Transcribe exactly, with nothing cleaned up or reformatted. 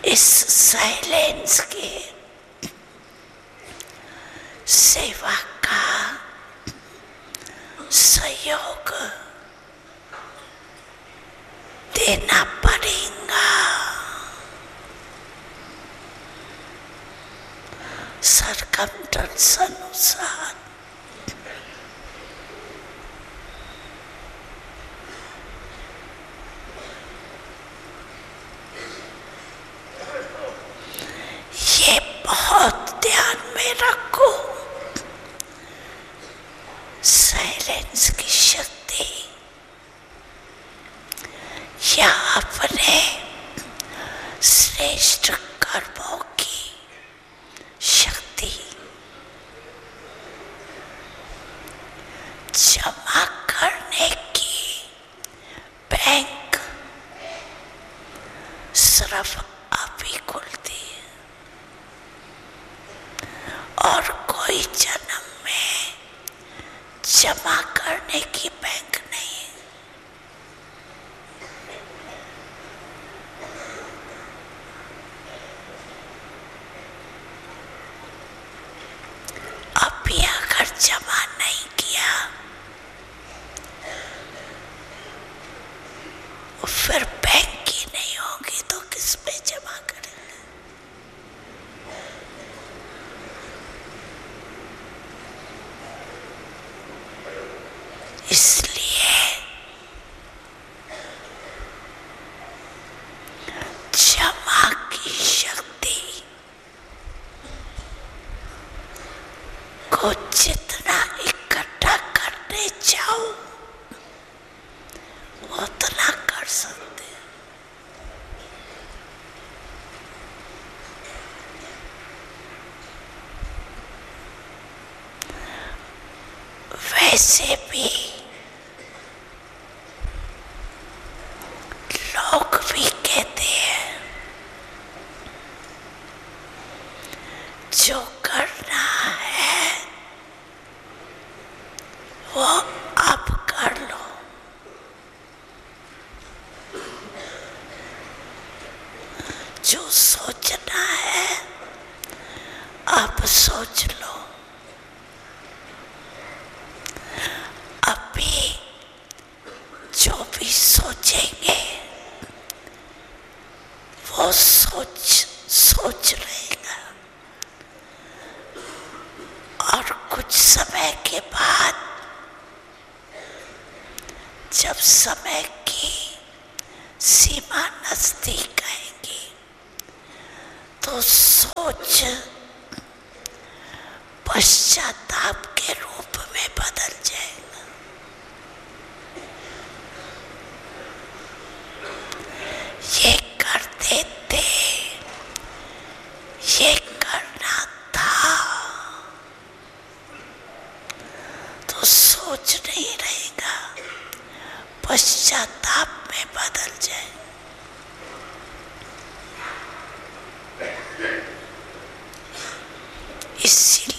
इस साइलेंस के सेवा का सहयोग देना पड़ेगा। सरकमस्टेंस अनुसार ये बहुत ध्यान में रखो। साइलेंस की शक्ति या अपने श्रेष्ठ कर्मों की शक्ति जमा करने की बैंक सिर्फ अभी खुलती है और कोई जन्म में जमा करने की बैंक नहीं है। अभी अगर जमा नहीं किया फिर बैंक ही नहीं होगी तो किस पे जमा करेंगे? इसलिए जमा की शक्ति को जितना इकट्ठा करने जाओ उतना कर सकते हैं। वैसे भी लोग भी कहते हैं जो करना है वो अब कर लो। जो सोचना है अब सोच लो। अभी जो भी सोचेंगे वो सोच सोच रहेगा और कुछ समय के बाद जब समय की सीमा नजदीक आएगी तो सोच पश्चाताप के रूप में बदल जाएगा। ये करते थे, ये करना था, तो सोच नहीं रहेगा, पश्चाताप में बदल जाए। इसीलिए